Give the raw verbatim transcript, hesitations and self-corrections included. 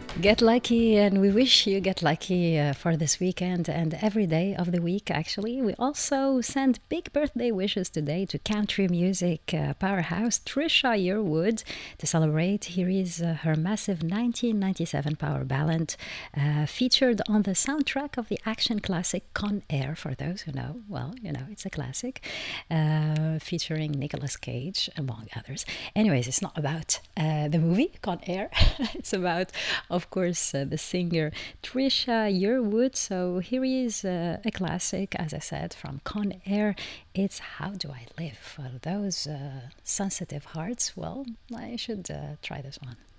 Get lucky, and we wish you get lucky uh, for this weekend and every day of the week, actually. We also send big birthday wishes today to country music uh, powerhouse Trisha Yearwood to celebrate. Here is uh, her massive nineteen ninety-seven power ballad uh, featured on the soundtrack of the action classic Con Air. For those who know, well, you know, it's a classic uh, featuring Nicolas Cage, among others. Anyways, it's not about uh, the movie Con Air, it's about, of of course, uh, the singer Trisha Yearwood. So here is uh, a classic, as I said, from Con Air. It's How Do I Live? For those uh, sensitive hearts, well, I should uh, try this one.